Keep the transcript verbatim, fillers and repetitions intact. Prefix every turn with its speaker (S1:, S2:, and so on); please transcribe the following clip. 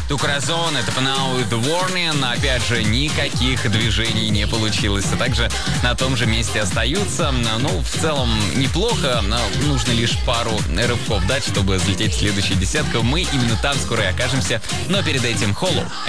S1: Тукразон, это Now with the Warning. Опять же, никаких движений не получилось. А также на том же месте остаются. Ну, в целом, неплохо. Но нужно лишь пару рывков дать, чтобы взлететь в следующую десятку. Мы именно там скоро и окажемся. Но перед этим Hollow.